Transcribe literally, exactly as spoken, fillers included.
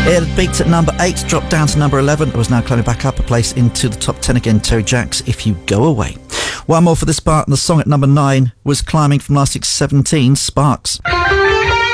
It peaked at number eight, dropped down to number eleven. It was now climbing back up a place into the top ten again. Terry Jacks, If You Go Away. One more for this part, and the song at number nine was climbing from last week's seventeen, Sparks.